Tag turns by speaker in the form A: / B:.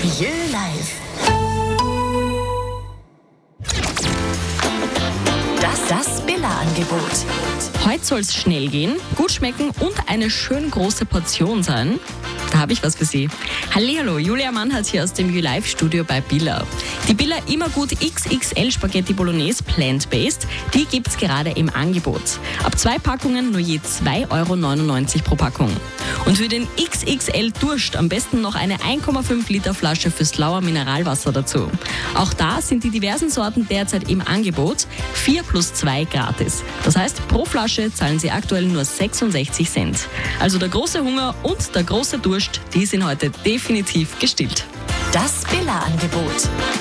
A: Jö Live. Das Billa-Angebot.
B: Heute soll es schnell gehen, gut schmecken und eine schön große Portion sein. Da habe ich was für Sie. Hallihallo, Julia Mannhardt hier aus dem YouLife-Studio bei Billa. Die Billa Immergut XXL Spaghetti Bolognese Plant-Based, die gibt's gerade im Angebot. Ab 2 Packungen nur je 2,99 € pro Packung. Und für den XXL Durst am besten noch eine 1,5 Liter Flasche fürs Lauer Mineralwasser dazu. Auch da sind die diversen Sorten derzeit im Angebot, 4 + 2 gratis. Das heißt, pro Flasche zahlen Sie aktuell nur 66 Cent. Also der große Hunger und der große Durst, die sind heute definitiv gestillt.
A: Das Billa-Angebot.